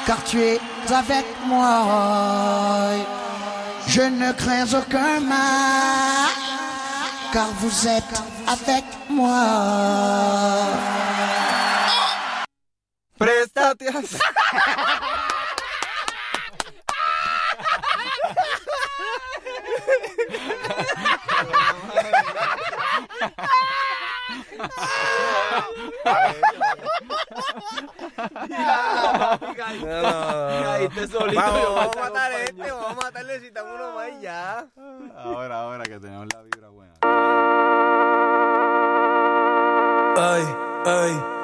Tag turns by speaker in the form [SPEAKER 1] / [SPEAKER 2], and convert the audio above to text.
[SPEAKER 1] car tu es avec moi. Je ne crains aucun mal, car vous êtes avec moi.
[SPEAKER 2] Préstate a...
[SPEAKER 3] Caíste solito.
[SPEAKER 2] Vamos a matar vamos a matarle, necesitamos uno más y ya.
[SPEAKER 4] Ahora que tenemos la vibra buena.
[SPEAKER 3] Ay, ay.